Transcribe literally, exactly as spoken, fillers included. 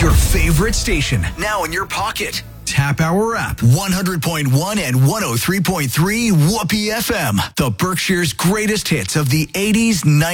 Your favorite station, now in your pocket. Tap our app, one hundred point one and one oh three point three Whoopee F M. The Berkshire's greatest hits of the eighties, nineties,